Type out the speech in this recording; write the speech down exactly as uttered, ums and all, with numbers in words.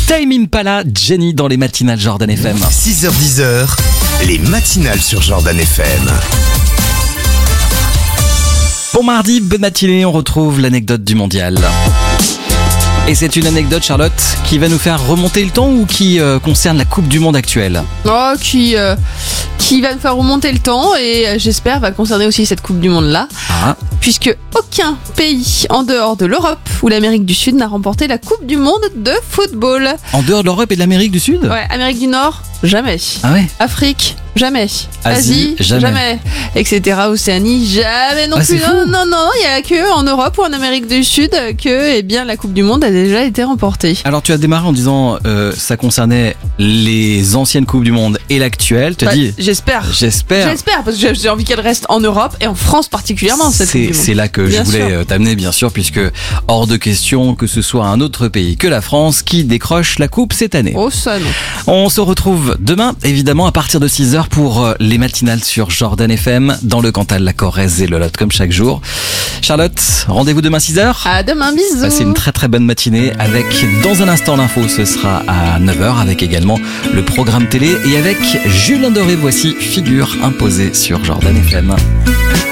Tame Impala, Jenny dans les matinales Jordan F M. six heures dix, les matinales sur Jordan F M. Bon mardi, bonne matinée, on retrouve l'anecdote du mondial. Et c'est une anecdote, Charlotte, qui va nous faire remonter le temps ou qui euh, concerne la Coupe du Monde actuelle? Oh, qui, euh, qui va nous faire remonter le temps et euh, j'espère va concerner aussi cette Coupe du Monde-là. Ah. Puisque aucun pays en dehors de l'Europe ou l'Amérique du Sud n'a remporté la Coupe du Monde de football. En dehors de l'Europe et de l'Amérique du Sud? Ouais, Amérique du Nord, jamais. Ah ouais. Afrique, jamais. Asie, Asie, jamais. Etc. Océanie, jamais non Ah, plus. c'est fou. Non, non, non, il n'y a que en Europe ou en Amérique du Sud que eh bien, la Coupe du Monde a déjà été remportée. Alors tu as démarré en disant euh, ça concernait les anciennes Coupes du Monde et l'actuelle. Tu as Bah, dit J'espère. j'espère. J'espère, parce que j'ai- j'ai envie qu'elle reste en Europe et en France particulièrement, cette Coupe C'est du Monde. c'est là que Bien je voulais sûr. euh, t'amener, bien sûr, puisque hors de question que ce soit un autre pays que la France qui décroche la coupe cette année. Oh, ça non. On se retrouve demain, évidemment, à partir de six heures pour euh, les matinales sur Jordan F M, dans le Cantal, la Corrèze et le Lot, comme chaque jour. Charlotte, rendez-vous demain six heures. À demain, bisous. Passez une très très bonne matinée avec, dans un instant, l'info, ce sera à neuf heures, avec également le programme télé et avec Julien Doré. Voici Figure imposée sur Jordan F M.